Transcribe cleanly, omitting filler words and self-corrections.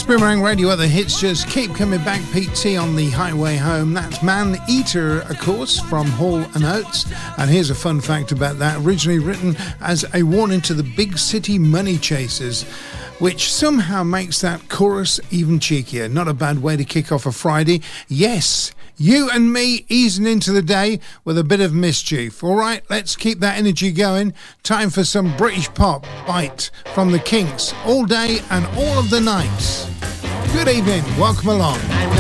Boomerang Radio, where the hits just keep coming back. Pete T on the highway home. That's Man Eater, of course, from Hall & Oates. And here's a fun fact about that. Originally written as a warning to the big city money chasers, which somehow makes that chorus even cheekier. Not a bad way to kick off a Friday. Yes, you and me easing into the day with a bit of mischief. All right, let's keep that energy going. Time for some British pop. Bite from the Kinks, all day and all of the nights. Good evening, welcome along.